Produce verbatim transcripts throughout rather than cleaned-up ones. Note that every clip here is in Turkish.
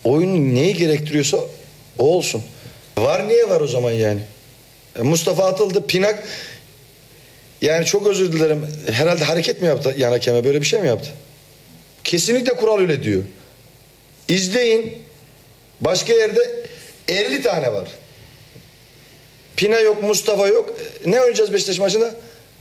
Oyun neyi gerektiriyorsa o olsun. Var niye var o zaman yani? Mustafa atıldı, Pinak yani çok özür dilerim herhalde hareket mi yaptı yan hakeme, böyle bir şey mi yaptı? Kesinlikle kural öyle diyor. İzleyin, başka yerde elli tane var. Pina yok, Mustafa yok. Ne oynayacağız Beşiktaş maçında?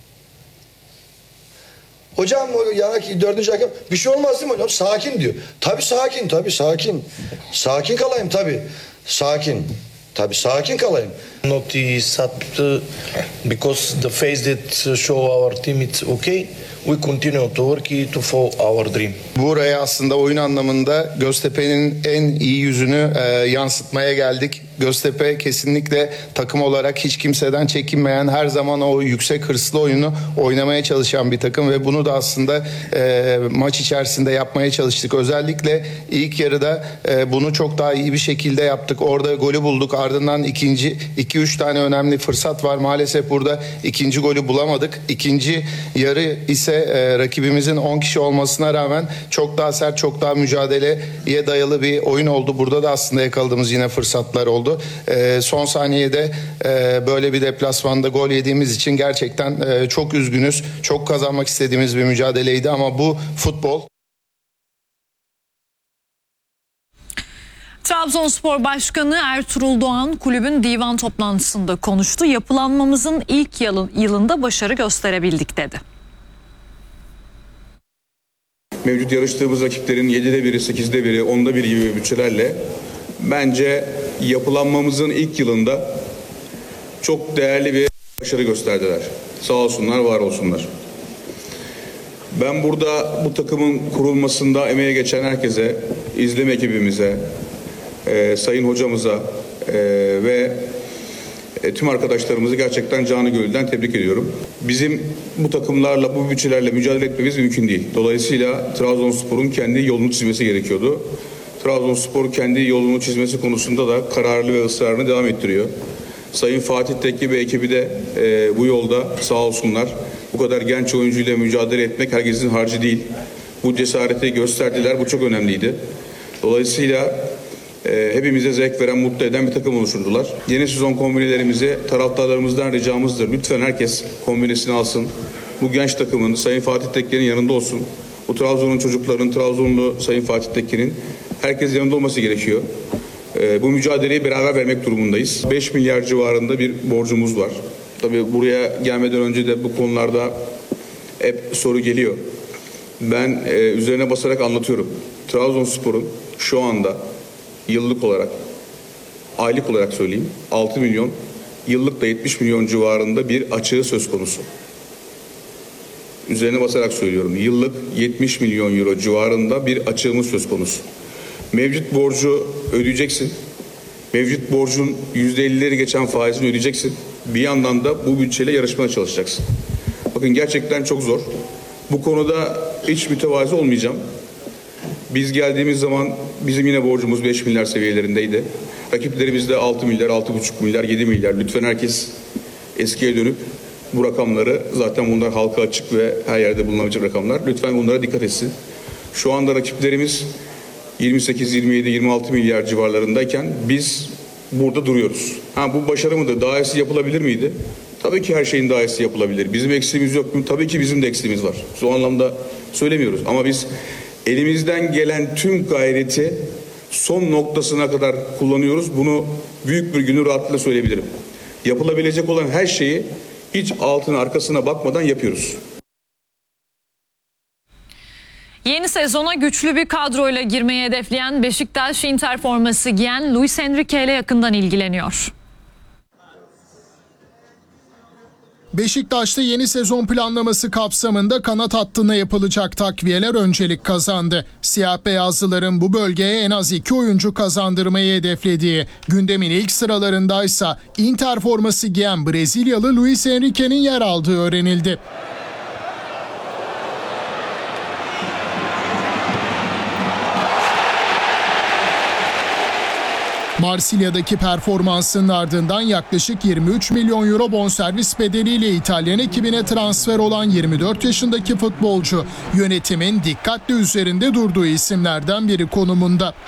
Hocam yana dördüncü hakem bir şey olmaz değil mi hocam? Sakin diyor. Tabii sakin, tabii sakin. Sakin kalayım tabii. Sakin. Tabii sakin kalayım. Not sad uh, because the face that show our team it's okay. We continue to work to follow our dream. Buraya aslında oyun anlamında Göztepe'nin en iyi yüzünü e, yansıtmaya geldik. Göztepe kesinlikle takım olarak hiç kimseden çekinmeyen, her zaman o yüksek hırslı oyunu oynamaya çalışan bir takım ve bunu da aslında e, maç içerisinde yapmaya çalıştık. Özellikle ilk yarıda e, bunu çok daha iyi bir şekilde yaptık. Orada golü bulduk. Ardından ikinci iki üç tane önemli fırsat var. Maalesef burada ikinci golü bulamadık. İkinci yarı ise e, rakibimizin on kişi olmasına rağmen çok daha sert, çok daha mücadeleye dayalı bir oyun oldu. Burada da aslında yakaladığımız yine fırsatlar oldu. E, son saniyede e, böyle bir deplasmanda gol yediğimiz için gerçekten e, çok üzgünüz. Çok kazanmak istediğimiz bir mücadeleydi ama bu futbol. Trabzonspor Başkanı Ertuğrul Doğan kulübün divan toplantısında konuştu. Yapılanmamızın ilk yılında başarı gösterebildik dedi. Mevcut yarıştığımız rakiplerin yedide biri, sekizde biri, onda biri gibi bütçelerle bence yapılanmamızın ilk yılında çok değerli bir başarı gösterdiler. Sağ olsunlar, var olsunlar. Ben burada bu takımın kurulmasında emeğe geçen herkese, izleme ekibimize, e, sayın hocamıza e, ve e, tüm arkadaşlarımızı gerçekten canı gönülden tebrik ediyorum. Bizim bu takımlarla, bu bütçelerle mücadele etmemiz mümkün değil. Dolayısıyla Trabzonspor'un kendi yolunu çizmesi gerekiyordu. Trabzonspor kendi yolunu çizmesi konusunda da kararlı ve ısrarını devam ettiriyor. Sayın Fatih Tekke ve ekibi de e, bu yolda sağ olsunlar. Bu kadar genç oyuncuyla mücadele etmek herkesin harcı değil. Bu cesareti gösterdiler, bu çok önemliydi. Dolayısıyla e, hepimize zevk veren, mutlu eden bir takım oluşturdular. Yeni sezon kombinelerimizi taraftarlarımızdan ricamızdır. Lütfen herkes kombinesini alsın. Bu genç takımın Sayın Fatih Tekke'nin yanında olsun. Bu Trabzon'un çocukların, Trabzonlu Sayın Fatih Tekke'nin herkes yanında olması gerekiyor. Ee, bu mücadeleyi beraber vermek durumundayız. beş milyar civarında bir borcumuz var. Tabii buraya gelmeden önce de bu konularda hep soru geliyor. Ben e, üzerine basarak anlatıyorum. Trabzonspor'un şu anda yıllık olarak, aylık olarak söyleyeyim, altı milyon, yıllık da yetmiş milyon civarında bir açığı söz konusu. Üzerine basarak söylüyorum. Yıllık yetmiş milyon euro civarında bir açığımız söz konusu. Mevcut borcu ödeyeceksin. Mevcut borcun yüzde ellileri geçen faizini ödeyeceksin. Bir yandan da bu bütçeyle yarışmaya çalışacaksın. Bakın gerçekten çok zor. Bu konuda hiç mütevazi olmayacağım. Biz geldiğimiz zaman bizim yine borcumuz beş milyar seviyelerindeydi. Rakiplerimiz de altı milyar, altı buçuk milyar, yedi milyar. Lütfen herkes eskiye dönüp bu rakamları, zaten bunlar halka açık ve her yerde bulunabilecek rakamlar. Lütfen bunlara dikkat etsin. Şu anda rakiplerimiz yirmi sekiz, yirmi yedi, yirmi altı milyar civarlarındayken biz burada duruyoruz. Ha, bu başarı mıdır? Daha iyisi yapılabilir miydi? Tabii ki her şeyin daha iyisi yapılabilir. Bizim eksiğimiz yok mu? Tabii ki bizim de eksiğimiz var. O anlamda söylemiyoruz. Ama biz elimizden gelen tüm gayreti son noktasına kadar kullanıyoruz. Bunu büyük bir gönül rahatlığıyla söyleyebilirim. Yapılabilecek olan her şeyi hiç altına arkasına bakmadan yapıyoruz. Yeni sezona güçlü bir kadroyla girmeyi hedefleyen Beşiktaş Inter forması giyen Luis Enrique ile yakından ilgileniyor. Beşiktaş'ta yeni sezon planlaması kapsamında kanat hattına yapılacak takviyeler öncelik kazandı. Siyah beyazlıların bu bölgeye en az iki oyuncu kazandırmayı hedeflediği, gündemin ilk sıralarındaysa Inter forması giyen Brezilyalı Luis Enrique'nin yer aldığı öğrenildi. Marsilya'daki performansının ardından yaklaşık yirmi üç milyon euro bonservis bedeliyle İtalyan ekibine transfer olan yirmi dört yaşındaki futbolcu yönetimin dikkatle üzerinde durduğu isimlerden biri konumunda.